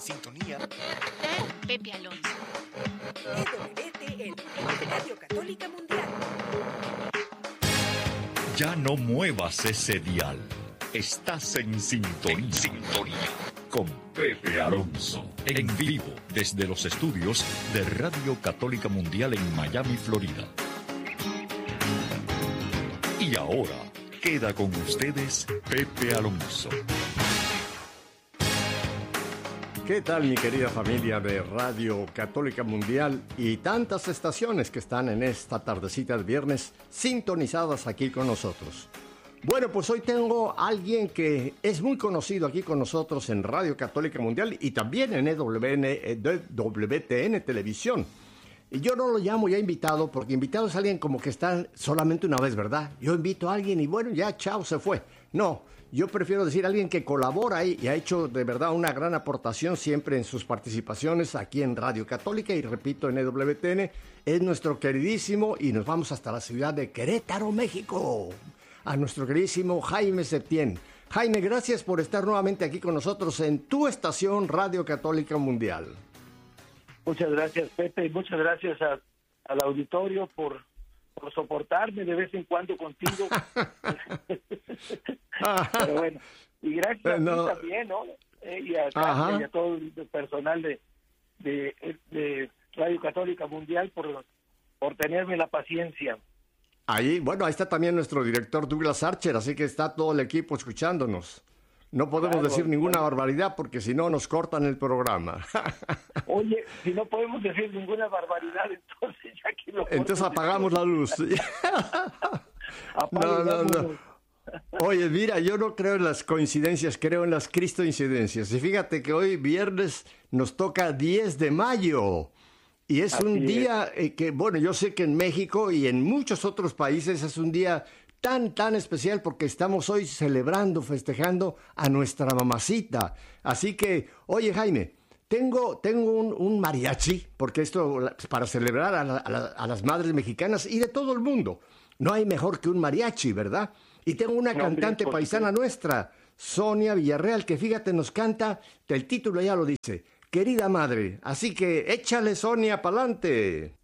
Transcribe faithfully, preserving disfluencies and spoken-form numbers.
sintonía con Pepe Alonso. E W T N, Radio Católica Mundial. Ya no muevas ese dial. Estás en sintonía. en sintonía Con Pepe Alonso. En vivo desde los estudios de Radio Católica Mundial en Miami, Florida. Y ahora queda con ustedes Pepe Alonso. ¿Qué tal, mi querida familia de Radio Católica Mundial y tantas estaciones que están en esta tardecita de viernes sintonizadas aquí con nosotros? Bueno, pues hoy tengo a alguien que es muy conocido aquí con nosotros en Radio Católica Mundial y también en E W T N Televisión. Y yo no lo llamo ya invitado porque invitado es alguien como que está solamente una vez, ¿verdad? Yo invito a alguien y bueno, ya, chao, se fue. No, yo prefiero decir alguien que colabora y, y ha hecho de verdad una gran aportación siempre en sus participaciones aquí en Radio Católica y repito en E W T N. Es nuestro queridísimo y nos vamos hasta la ciudad de Querétaro, México. A nuestro queridísimo Jaime Septién. Jaime, gracias por estar nuevamente aquí con nosotros en tu estación Radio Católica Mundial. Muchas gracias, Pepe, y muchas gracias a, al auditorio por, por soportarme de vez en cuando contigo. Pero bueno, y gracias no. a ti también, ¿no? Eh, y, a, y a todo el personal de, de, de Radio Católica Mundial por, por tenerme la paciencia. Ahí, bueno, ahí está también nuestro director Douglas Archer, así que está todo el equipo escuchándonos. No podemos claro, decir ninguna bueno. barbaridad porque si no nos cortan el programa. Oye, si no podemos decir ninguna barbaridad, entonces ya que lo Entonces apagamos la luz. no, no, no. Oye, mira, yo no creo en las coincidencias, creo en las cristoincidencias. Y fíjate que hoy viernes nos toca diez de mayo. Y es Así un día eh, que, bueno, yo sé que en México y en muchos otros países es un día tan, tan especial porque estamos hoy celebrando, festejando a nuestra mamacita. Así que, oye, Jaime, tengo, tengo un, un mariachi, porque esto para celebrar a, la, a, la, a las madres mexicanas y de todo el mundo. No hay mejor que un mariachi, ¿verdad? Y tengo una no, cantante bien, paisana nuestra, Sonia Villarreal, que fíjate, nos canta, el título ya lo dice, Querida Madre. Así que échale, Sonia, pa'lante.